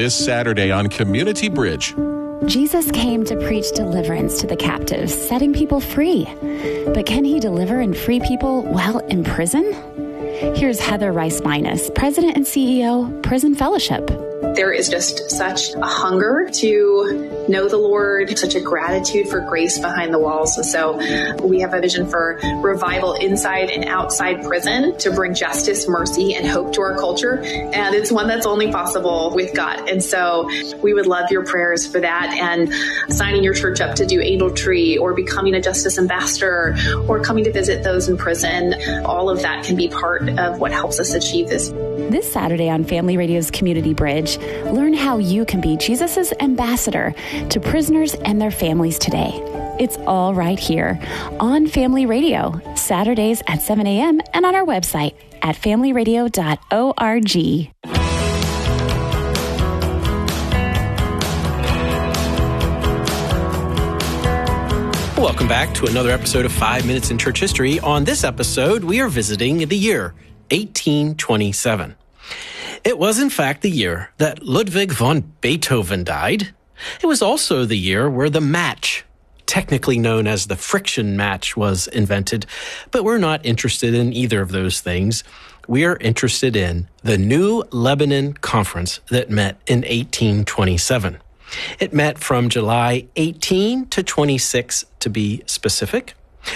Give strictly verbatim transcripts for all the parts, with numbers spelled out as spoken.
this Saturday on Community Bridge. Jesus came to preach deliverance to the captives, setting people free. But can he deliver and free people while in prison? Here's Heather Rice-Minus, President and C E O, Prison Fellowship. There is just such a hunger to know the Lord, such a gratitude for grace behind the walls. And so we have a vision for revival inside and outside prison to bring justice, mercy, and hope to our culture. And it's one that's only possible with God. And so we would love your prayers for that, and signing your church up to do Angel Tree or becoming a justice ambassador or coming to visit those in prison. All of that can be part of what helps us achieve this. This Saturday on Family Radio's Community Bridge, learn how you can be Jesus' ambassador to prisoners and their families today. It's all right here on Family Radio, Saturdays at seven a.m. and on our website at family radio dot org. Welcome back to another episode of Five Minutes in Church History. On this episode, we are visiting the year eighteen twenty-seven. It was, in fact, the year that Ludwig von Beethoven died. It was also the year where the match, technically known as the friction match, was invented. But we're not interested in either of those things. We are interested in the New Lebanon Conference that met in eighteen twenty-seven. It met from July eighteenth to twenty-sixth, to be specific.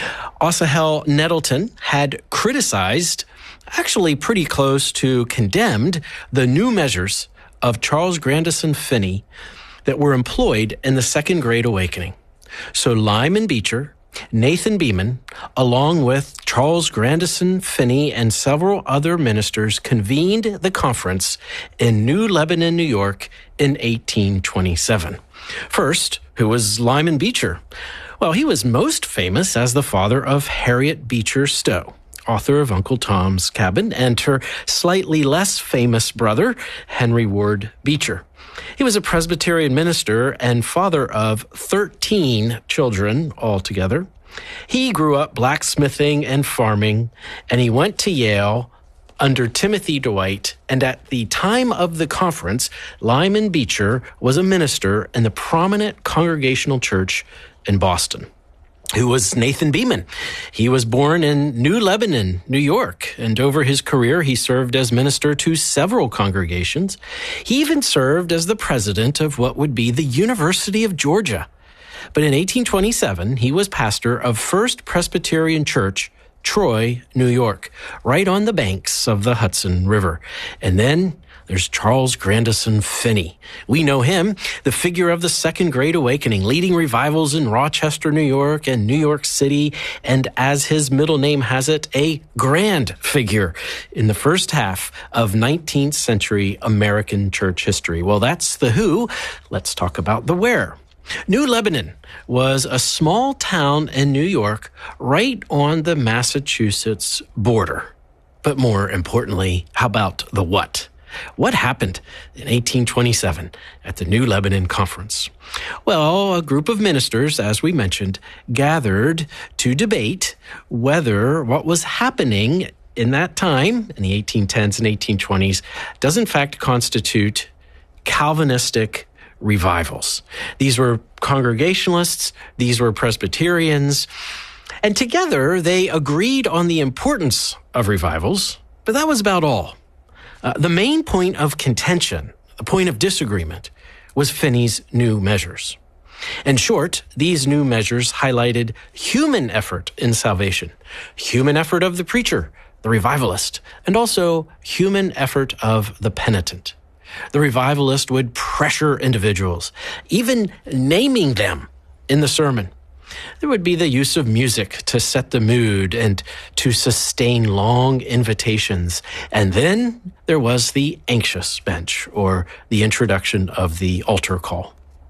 Asahel Nettleton had criticized, actually pretty close to condemned, the new measures of Charles Grandison Finney that were employed in the Second Great Awakening. So Lyman Beecher, Nathan Beeman, along with Charles Grandison Finney and several other ministers, convened the conference in New Lebanon, New York in eighteen twenty-seven. First, who was Lyman Beecher? Well, he was most famous as the father of Harriet Beecher Stowe, author of Uncle Tom's Cabin, and her slightly less famous brother, Henry Ward Beecher. He was a Presbyterian minister and father of thirteen children altogether. He grew up blacksmithing and farming, and he went to Yale under Timothy Dwight, and at the time of the conference, Lyman Beecher was a minister in the prominent Congregational Church in Boston. Who was Nathan Beeman? He was born in New Lebanon, New York, and over his career, he served as minister to several congregations. He even served as the president of what would be the University of Georgia. But in eighteen twenty-seven, he was pastor of First Presbyterian Church, Troy, New York, right on the banks of the Hudson River. And then there's Charles Grandison Finney. We know him, the figure of the Second Great Awakening, leading revivals in Rochester, New York, and New York City, and as his middle name has it, a grand figure in the first half of nineteenth century American church history. Well, that's the who. Let's talk about the where. New Lebanon was a small town in New York right on the Massachusetts border. But more importantly, how about the what? What happened in eighteen twenty-seven at the New Lebanon Conference? Well, a group of ministers, as we mentioned, gathered to debate whether what was happening in that time, in the eighteen tens and eighteen twenties, does in fact constitute Calvinistic revivals. These were Congregationalists, these were Presbyterians, and together they agreed on the importance of revivals, but that was about all. Uh, the main point of contention, the point of disagreement, was Finney's new measures. In short, these new measures highlighted human effort in salvation, human effort of the preacher, the revivalist, and also human effort of the penitent. The revivalist would pressure individuals, even naming them in the sermon. There would be the use of music to set the mood and to sustain long invitations. And then there was the anxious bench, or the introduction of the altar call.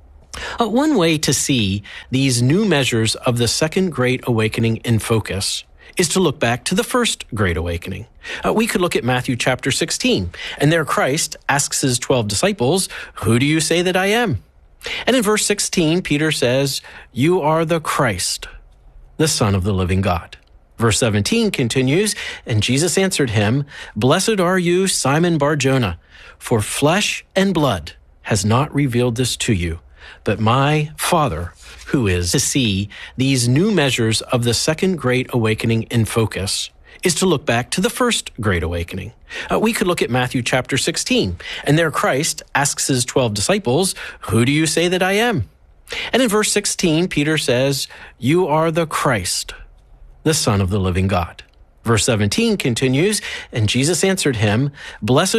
Uh, one way to see these new measures of the Second Great Awakening in focus is to look back to the First Great Awakening. Uh, we could look at Matthew chapter sixteen, and there Christ asks his twelve disciples, "Who do you say that I am?" And in verse sixteen, Peter says, "You are the Christ, the Son of the living God." Verse seventeen continues, and Jesus answered him, "Blessed are you, Simon Bar-Jonah, for flesh and blood has not revealed this to you, but my Father who is to see these new measures of the second Great Awakening in focus is to look back to the first Great Awakening. Uh, we could look at Matthew chapter sixteen, and there Christ asks his twelve disciples, "Who do you say that I am?" And in verse sixteen, Peter says, "You are the Christ, the Son of the living God." Verse seventeen continues, and Jesus answered him, "Blessed